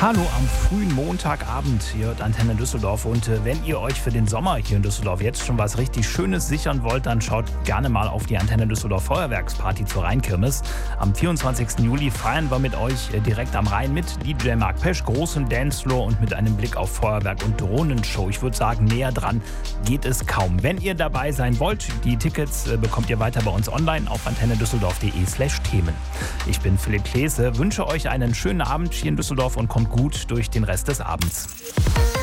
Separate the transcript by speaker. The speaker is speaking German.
Speaker 1: Hallo am frühen Montagabend, hier hört Antenne Düsseldorf und wenn ihr euch für den Sommer hier in Düsseldorf jetzt schon was richtig Schönes sichern wollt, dann schaut gerne mal auf die Antenne Düsseldorf Feuerwerksparty zur Rheinkirmes. Am 24. Juli feiern wir mit euch direkt am Rhein mit DJ Mark Pesch, großen Dancefloor und mit einem Blick auf Feuerwerk und Drohnenshow. Ich würde sagen, näher dran geht es kaum. Wenn ihr dabei sein wollt, die Tickets bekommt ihr weiter bei uns online auf antennedüsseldorf.de/Themen. Ich bin Philipp Klese, wünsche euch einen schönen Abend hier in Düsseldorf und kommt gut durch den Rest des Abends.